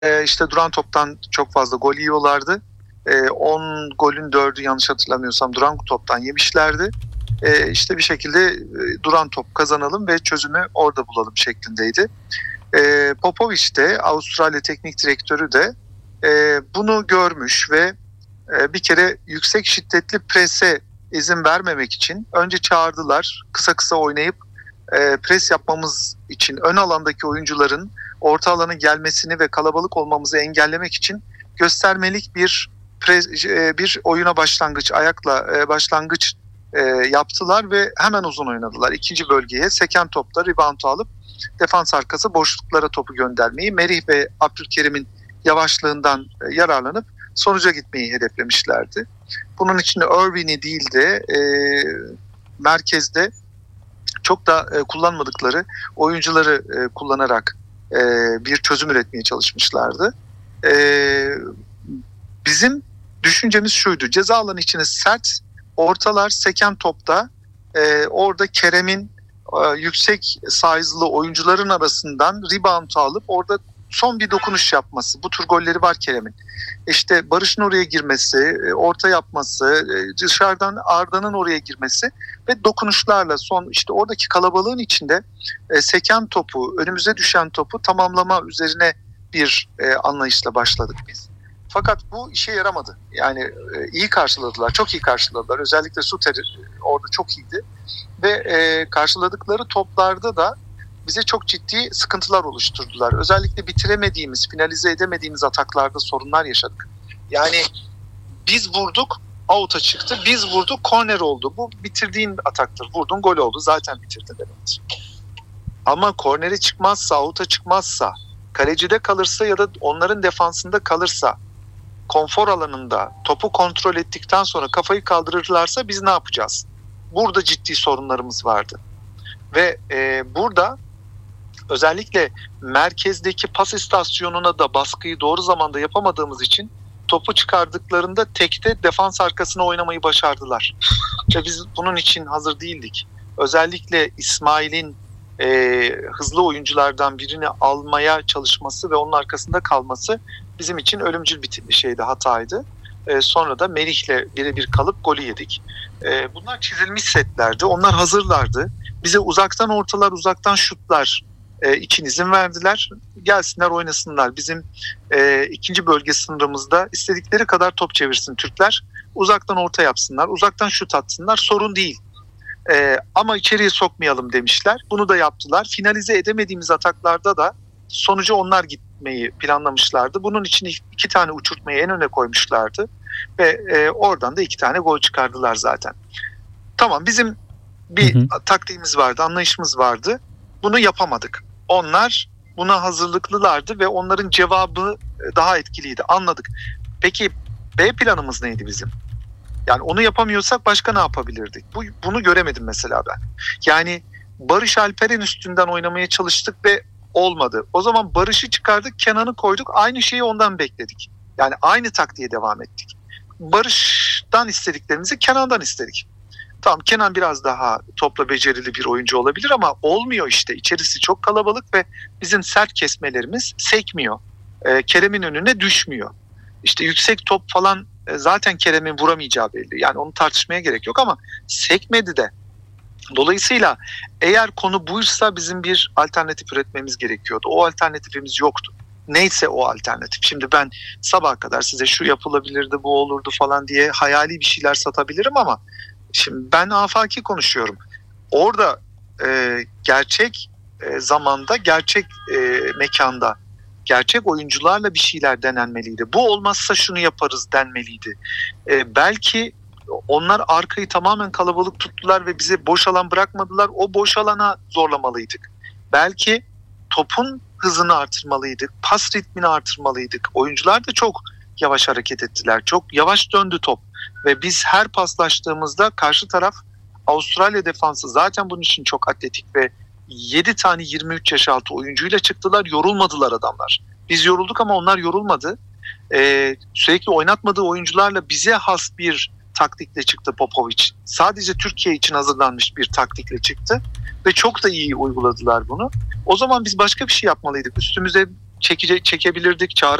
işte duran toptan çok fazla gol yiyorlardı. 10 golün 4'ü yanlış hatırlamıyorsam duran toptan yemişlerdi. İşte bir şekilde duran top kazanalım ve çözümü orada bulalım şeklindeydi. Popovic de, Avustralya teknik direktörü de bunu görmüş ve bir kere yüksek şiddetli prese izin vermemek için önce çağırdılar. Kısa kısa oynayıp pres yapmamız için ön alandaki oyuncuların orta alanı gelmesini ve kalabalık olmamızı engellemek için göstermelik bir oyuna başlangıç yaptılar ve hemen uzun oynadılar. İkinci bölgeye seken topta rebound alıp defans arkası boşluklara topu göndermeyi, Merih ve Abdülkerim'in yavaşlığından yararlanıp sonuca gitmeyi hedeflemişlerdi. Bunun için de Irving'i değil de merkezde çok da kullanmadıkları oyuncuları kullanarak bir çözüm üretmeye çalışmışlardı. Bizim düşüncemiz şuydu: ceza alanı içine sert ortalar, seken topta orada Kerem'in yüksek size'lı oyuncuların arasından rebound alıp orada son bir dokunuş yapması. Bu tür golleri var Kerem'in. İşte Barış'ın oraya girmesi, orta yapması, dışarıdan Arda'nın oraya girmesi ve dokunuşlarla işte oradaki kalabalığın içinde seken topu, önümüze düşen topu tamamlama üzerine bir anlayışla başladık biz. Fakat bu işe yaramadı. Yani iyi karşıladılar, çok iyi karşıladılar. Özellikle Suter orada çok iyiydi. Ve karşıladıkları toplarda da bize çok ciddi sıkıntılar oluşturdular. Özellikle bitiremediğimiz, finalize edemediğimiz ataklarda sorunlar yaşadık. Yani biz vurduk, out'a çıktı. Biz vurduk, korner oldu. Bu bitirdiğin ataktır. Vurdun, gol oldu. Zaten bitirdin demektir. Ama kornere çıkmazsa, out'a çıkmazsa, kalecide kalırsa ya da onların defansında kalırsa, konfor alanında topu kontrol ettikten sonra kafayı kaldırırlarsa biz ne yapacağız? Burada ciddi sorunlarımız vardı. Ve burada özellikle merkezdeki pas istasyonuna da baskıyı doğru zamanda yapamadığımız için topu çıkardıklarında tekte defans arkasına oynamayı başardılar. Ve biz bunun için hazır değildik. Özellikle İsmail'in hızlı oyunculardan birini almaya çalışması ve onun arkasında kalması bizim için ölümcül bir şeydi, hataydı. Sonra da Merih'le birebir kalıp golü yedik. Bunlar çizilmiş setlerdi. Onlar hazırlardı. Bize uzaktan ortalar, uzaktan şutlar için izin verdiler. Gelsinler, oynasınlar. Bizim ikinci bölge sınırımızda istedikleri kadar top çevirsin Türkler. Uzaktan orta yapsınlar, uzaktan şut atsınlar. Sorun değil. Ama içeriye sokmayalım demişler. Bunu da yaptılar. Finalize edemediğimiz ataklarda da sonucu onlar gitmeyi planlamışlardı. Bunun için 2 tane uçurtmayı en öne koymuşlardı. Ve oradan da 2 tane gol çıkardılar zaten. Tamam, bizim bir taktiğimiz vardı, anlayışımız vardı. Bunu yapamadık. Onlar buna hazırlıklılardı ve onların cevabı daha etkiliydi. Anladık. Peki B planımız neydi bizim? Yani onu yapamıyorsak başka ne yapabilirdik? Bunu göremedim mesela ben. Yani Barış Alperen üstünden oynamaya çalıştık ve olmadı. O zaman Barış'ı çıkardık, Kenan'ı koyduk. Aynı şeyi ondan bekledik. Yani aynı taktiğe devam ettik. Barış'tan istediklerimizi Kenan'dan istedik. Tamam, Kenan biraz daha topla becerili bir oyuncu olabilir ama olmuyor işte. İçerisi çok kalabalık ve bizim sert kesmelerimiz sekmiyor. Kerem'in önüne düşmüyor. İşte yüksek top falan zaten Kerem'in vuramayacağı belli. Yani onu tartışmaya gerek yok ama sekmedi de. Dolayısıyla eğer konu buysa bizim bir alternatif üretmemiz gerekiyordu. O alternatifimiz yoktu. Neyse o alternatif. Şimdi ben sabaha kadar size şu yapılabilirdi, bu olurdu falan diye hayali bir şeyler satabilirim ama şimdi ben afaki konuşuyorum. Orada gerçek zamanda, gerçek mekanda, gerçek oyuncularla bir şeyler denenmeliydi. Bu olmazsa şunu yaparız denmeliydi. Belki onlar arkayı tamamen kalabalık tuttular ve bize boş alan bırakmadılar. O boş alana zorlamalıydık. Belki topun hızını artırmalıydık. Pas ritmini artırmalıydık. Oyuncular da çok yavaş hareket ettiler. Çok yavaş döndü top. Ve biz her paslaştığımızda karşı taraf, Avustralya defansı zaten bunun için çok atletik ve 7 tane 23 yaş altı oyuncuyla çıktılar. Yorulmadılar adamlar. Biz yorulduk ama onlar yorulmadı. Sürekli oynatmadığı oyuncularla bize has bir taktikle çıktı Popovic. Sadece Türkiye için hazırlanmış bir taktikle çıktı. Ve çok da iyi uyguladılar bunu. O zaman biz başka bir şey yapmalıydık. Üstümüze çekebilirdik,